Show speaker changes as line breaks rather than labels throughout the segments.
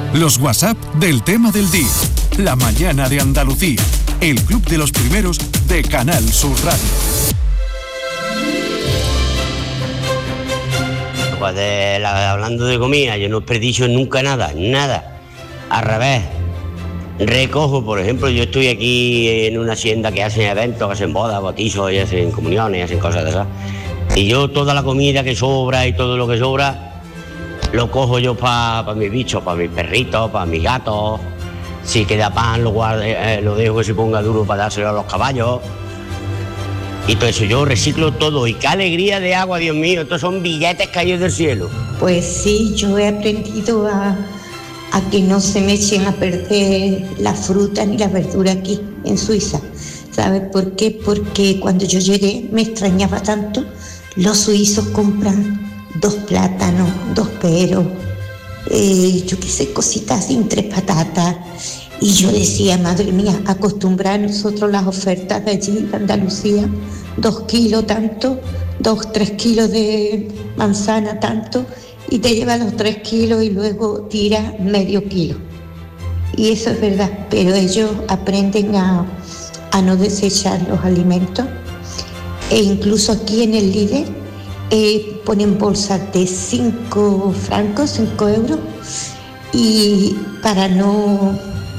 Los WhatsApp del tema del día. La mañana de Andalucía. El club de los primeros de Canal Sur Radio.
Pues hablando de comida, yo no desperdicio nunca nada. Al revés. Recojo, por ejemplo, yo estoy aquí en una hacienda que hacen eventos, que hacen bodas, bautizos, y hacen comuniones, y hacen cosas de esas. Y yo toda la comida que sobra y todo lo que sobra, lo cojo yo para mis bichos, para mis perritos, para mis gatos. Si queda pan, lo dejo que se ponga duro para dárselo a los caballos. Y todo eso, yo reciclo todo. Y qué alegría de agua, Dios mío, estos son billetes caídos del cielo.
Pues sí, yo he aprendido a que no se me echen a perder la fruta ni la verdura aquí en Suiza. ¿Sabes por qué? Porque cuando yo llegué me extrañaba tanto. Los suizos compran 2 plátanos, 2 peros, yo qué sé, cositas así, 3 patatas. Y yo decía, madre mía, acostumbrar a nosotros las ofertas de allí, de Andalucía, 2 kilos tanto, 3 kilos de manzana tanto, y te lleva los 3 kilos y luego tira medio kilo. Y eso es verdad, pero ellos aprenden a no desechar los alimentos. E incluso aquí en el Lidl ponen bolsas de 5 francos, 5 euros, y para no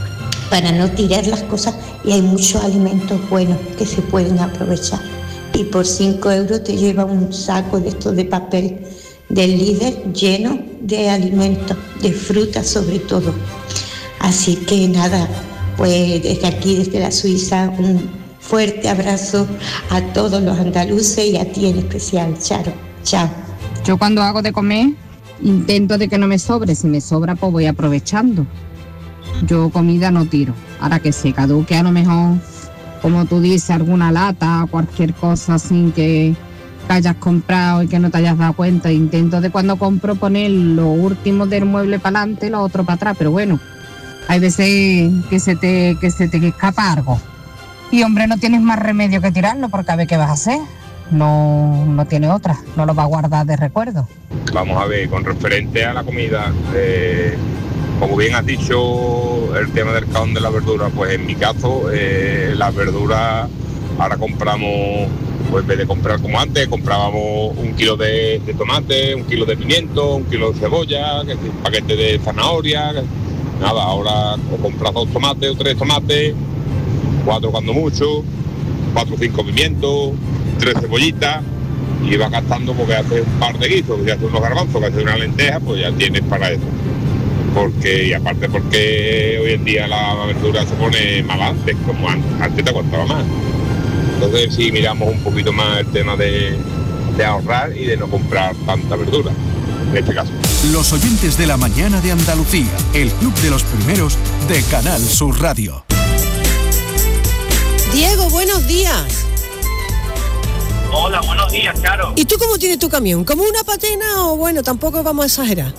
tirar las cosas, y hay muchos alimentos buenos que se pueden aprovechar. Y por 5 euros te lleva un saco de estos de papel del Lidl lleno de alimentos, de frutas sobre todo. Así que nada, pues desde aquí, desde la Suiza, un fuerte abrazo a todos los andaluces y a ti en especial, Charo. Chao.
Yo cuando hago de comer intento de que no me sobre. Si me sobra, pues voy aprovechando. Yo comida no tiro. Ahora que se caduque, a lo mejor, como tú dices, alguna lata, cualquier cosa así que hayas comprado y que no te hayas dado cuenta. Intento de cuando compro poner lo último del mueble para adelante y lo otro para atrás. Pero bueno, hay veces que se te escapa algo. Y hombre, no tienes más remedio que tirarlo, porque a ver qué vas a hacer. No tiene otra, no lo va a guardar de recuerdo.
Vamos a ver, con referente a la comida, como bien has dicho, el tema del cajón de la verdura, pues en mi caso, las verduras ahora compramos, pues en vez de comprar como antes, comprábamos 1 kilo de tomate, 1 kilo de pimiento, 1 kilo de cebolla, un paquete de zanahoria. Nada, ahora o compras 2 tomates o 3 tomates, 4 cuando mucho, 4 o 5 pimientos, 3 cebollitas, y vas gastando porque haces un par de guisos, que haces unos garbanzos, que haces una lenteja, pues ya tienes para eso. Y aparte porque hoy en día la verdura se pone mal antes, como antes te aguantaba más. Entonces sí miramos un poquito más el tema de ahorrar y de no comprar tanta verdura, en este caso.
Los oyentes de la mañana de Andalucía, el club de los primeros de Canal Sur Radio.
Diego, buenos días.
Hola, buenos días, Charo.
¿Y tú cómo tienes tu camión? ¿Como una patena o bueno, tampoco vamos a exagerar?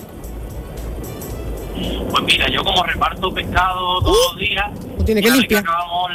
Pues mira, yo como reparto pescado todos los días,
tiene que
una
limpiar.
vez que acabamos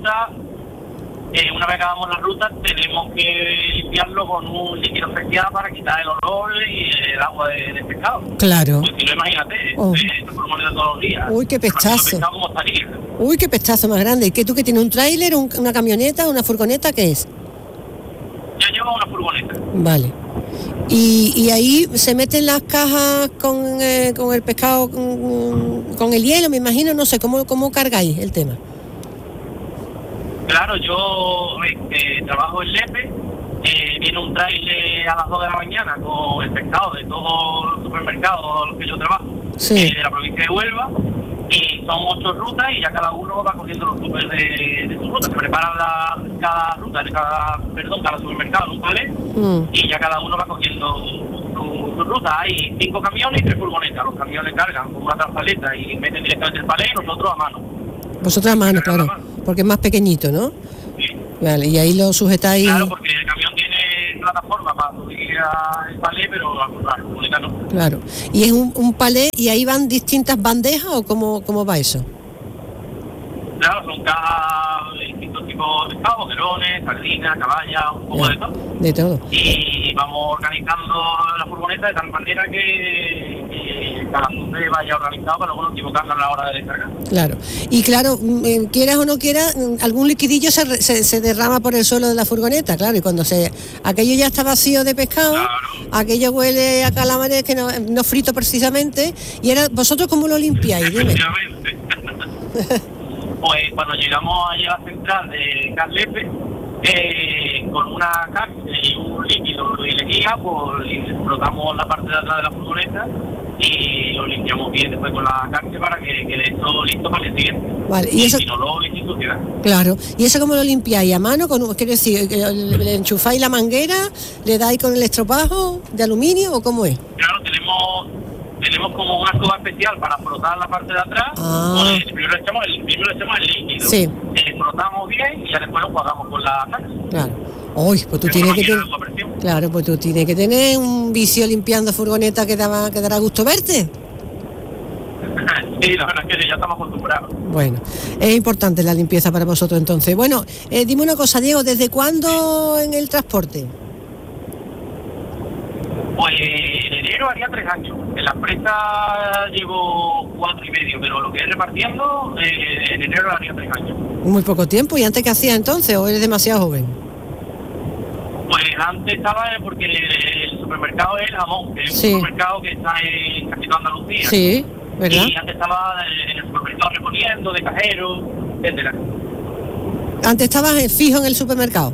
la ruta, tenemos que limpiarlo con un líquido especial para quitar el olor y el agua del pescado.
Claro.
Pues si no, imagínate, de todos los días.
Uy, qué pechazo.
Pescado como estaría.
Uy, qué pechazo más grande. ¿Y qué tú que tienes un tráiler, una camioneta, una furgoneta? ¿Qué es?
Yo llevo una furgoneta.
Vale. Y ahí se meten las cajas con el pescado, con el hielo, me imagino, no sé, ¿cómo cargáis el tema?
Claro, yo trabajo en Lepe, viene un trailer a las 2 de la mañana con el pescado de todos los supermercados a los que yo trabajo,
sí,
de la provincia de Huelva, y son 8 rutas y ya cada uno va cogiendo los super de su ruta. Se prepara cada supermercado en un palé, y ya cada uno va cogiendo su ruta. Hay 5 camiones y 3 furgonetas. Los camiones cargan con una trazaleta y meten directamente el palé y nosotros a mano.
Vosotros a mano, claro, porque es más pequeñito, ¿no?
Sí.
Vale, y ahí lo sujetáis.
Claro, porque el camión tiene plataforma para subir el palé, pero la furgoneta no.
Claro. ¿Y es un palé y ahí van distintas bandejas o cómo va eso?
Claro, son cajas de distintos tipos tipos de pescado, boquerones, sardinas, caballas, un poco de todo.
De todo.
Y vamos organizando la furgoneta de tal manera que cada zona vaya organizado para no equivocarnos a la hora de descargar.
Claro. Y claro, quieras o no quieras, algún liquidillo se derrama por el suelo de la furgoneta, claro, y cuando aquello ya está vacío de pescado, claro, aquello huele a calamares que no frito precisamente, y ahora, ¿vosotros cómo lo limpiáis? Dime.
Efectivamente. Pues cuando llegamos allá a la central de Carlepe, con una cárcel y un líquido y lejía, pues frotamos la parte de atrás de la furgoneta y lo limpiamos bien después con la cárcel para que quede todo listo para el siguiente.
Vale, y eso,
si no lo sin suciedad.
Claro, ¿y eso cómo lo limpiáis? ¿A mano? Quiero decir, ¿le enchufáis la manguera? ¿Le dais con el estropajo de aluminio o cómo es?
Claro, tenemos como una escoba especial para frotar la parte de atrás. Primero le echamos el líquido. Sí. Frotamos bien y ya después lo jugamos con la cárcel. Claro.
Uy, pues tú tienes que tener... Claro, pues tú tienes que tener un vicio limpiando furgoneta que dará gusto verte.
Sí, la verdad es que ya estamos acostumbrados.
Bueno, es importante la limpieza para vosotros entonces. Bueno, dime una cosa, Diego, ¿desde cuándo en el transporte?
Pues en enero haría 3 años. En la empresa llevo 4 y medio, pero lo que es repartiendo, en enero haría 3 años.
Muy poco tiempo. ¿Y antes qué hacías entonces o eres demasiado joven?
Pues antes estaba porque el supermercado es el Jamón, que es un supermercado que está en Castilla Andalucía.
Sí, ¿verdad?
Y antes estaba en el supermercado reponiendo, de cajero, etcétera.
Antes estabas fijo en el supermercado.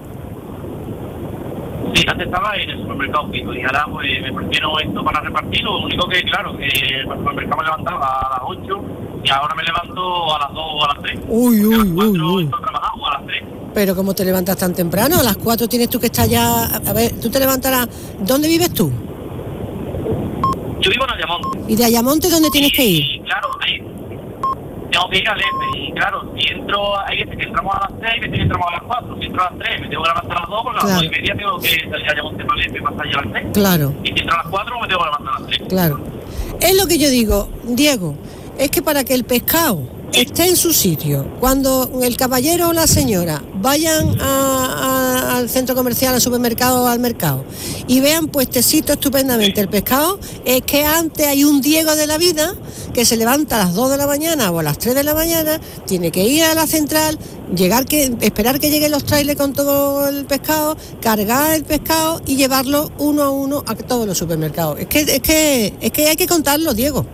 Sí, antes estaba en el supermercado fijo y ahora pues me prefiero esto para repartir. Lo único que, claro, que el supermercado me levantaba a las 8 y ahora me levanto a las 2 o a las 3. Uy. Estoy trabajando a las 3.
Pero ¿cómo te levantas tan temprano? A las 4 tienes tú que estar ya... A ver, tú te levantarás... ¿Dónde vives tú?
Yo vivo en Ayamonte.
¿Y de Ayamonte dónde tienes que ir?
Y claro, ahí tengo que ir al Lepe. Y claro, si entro... Hay veces que entramos a las 6 y veces que entramos a las 4. Si entro a las 3 me tengo que levantar a las 2 porque a las 2 y media tengo que salir a Ayamonte para Lepe para salir a las 6.
Claro.
Y si entro a las 4 me tengo que levantar a las 3.
Claro. Es lo que yo digo, Diego, es que para que el pescado esté en su sitio, cuando el caballero o la señora vayan al centro comercial, al supermercado o al mercado y vean puestecito estupendamente el pescado, es que antes hay un Diego de la vida que se levanta a las 2 de la mañana o a las 3 de la mañana, tiene que ir a la central, esperar que lleguen los trailers con todo el pescado, cargar el pescado y llevarlo uno a uno a todos los supermercados. Es que hay que contarlo, Diego.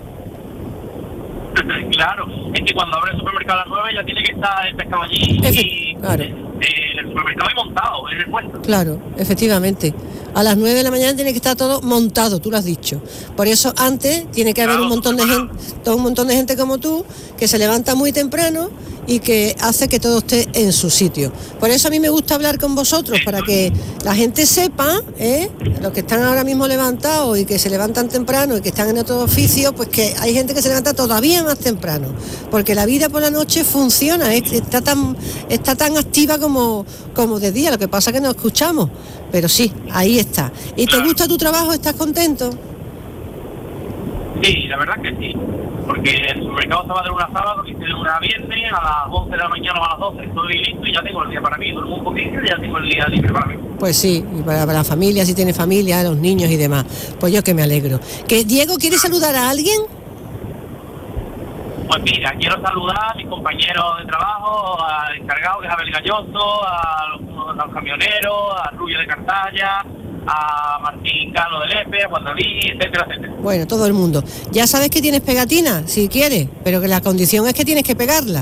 Claro, es que cuando abre el supermercado a las 9 ya tiene que estar el pescado allí
claro.
El supermercado y montado en el puesto.
Claro, efectivamente. A las 9 de la mañana tiene que estar todo montado, tú lo has dicho. Por eso antes tiene que haber un montón de gente como tú que se levanta muy temprano y que hace que todo esté en su sitio. Por eso a mí me gusta hablar con vosotros, para que la gente sepa, los que están ahora mismo levantados y que se levantan temprano y que están en otro oficio, pues que hay gente que se levanta todavía más temprano, porque la vida por la noche funciona, está tan activa como de día, lo que pasa es que no escuchamos, pero sí, ahí está. ¿Y te gusta tu trabajo? ¿Estás contento?
Sí, la verdad que sí. Porque el supermercado se va de una sábado, que de una viernes, a las 11 de la mañana o a las 12 estoy listo y ya tengo el día para mí. Duermo un poquito y ya tengo el día libre para mí.
Pues sí, y para la familia, si tiene familia, los niños y demás. Pues yo que me alegro. ¿Que Diego quiere saludar a alguien?
Pues mira, quiero saludar a mis compañeros de trabajo, al encargado que es Abel Galloso, a los camioneros, a Rubio de Cartaya, a Martín Cano de Lepe, a Juan David, etcétera, etcétera.
Bueno, todo el mundo. Ya sabes que tienes pegatina, si quieres, pero que la condición es que tienes que pegarla.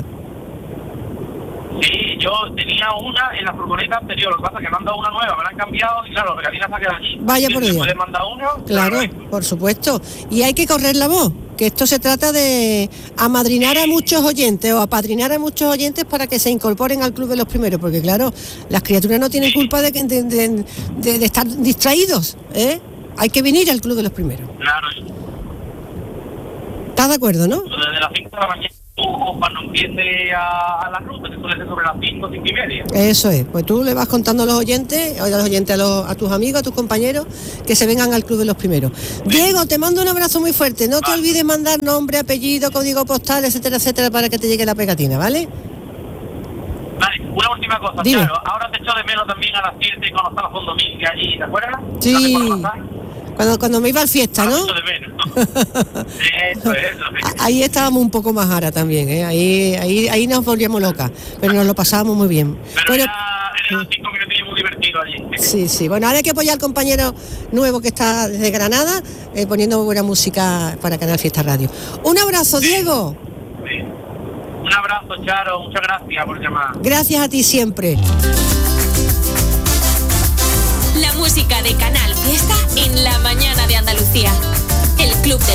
Sí, yo tenía una en la furgoneta anterior, lo que pasa es que me han dado una nueva, me la han cambiado y claro, la pegatina se ha quedado allí.
Vaya por Dios.
¿Puedes mandar uno?
Claro, por supuesto. Y hay que correr la voz, que esto se trata de amadrinar a muchos oyentes o apadrinar a muchos oyentes para que se incorporen al Club de los Primeros, porque claro, las criaturas no tienen culpa de estar distraídos, ¿eh? Hay que venir al Club de los Primeros.
Claro.
¿Estás de acuerdo, no?
Desde las 5 de la mañana, cuando empiece a la ruta, que suele ser sobre las 5, 5 y media.
Eso es, pues tú le vas contando a los oyentes, a tus amigos, a tus compañeros, que se vengan al Club de los Primeros. Diego, te mando un abrazo muy fuerte, no te olvides mandar nombre, apellido, código postal, etcétera, etcétera, para que te llegue la pegatina, ¿vale?
Vale, una última última cosa,
Dime.
Charo, ahora te echo de menos también a las 7 cuando estaba Fondo Domingue allí, ¿te acuerdas?
Sí.
¿Sabes por pasar?
Cuando me iba al fiesta,
Ahora
¿no?
te echo de menos. Eso.
Ahí estábamos un poco más ara también, ¿eh? Ahí nos volvíamos locas, pero nos lo pasábamos muy bien.
Pero
Bueno,
eran 5 minutos muy divertido allí.
sí. Bueno, ahora hay que apoyar al compañero nuevo que está desde Granada, poniendo buena música para Canal Fiesta Radio. Un abrazo, Diego.
Sí. Un abrazo, Charo, muchas gracias por llamar.
Gracias a ti siempre.
La música de Canal Fiesta en la mañana de Andalucía. El Club de